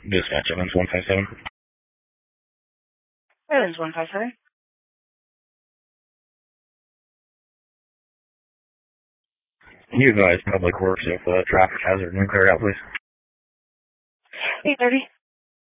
Dispatch Evans 157. Evans 157. Can you advise Public Works if traffic hazard and clear out, please? 8:30.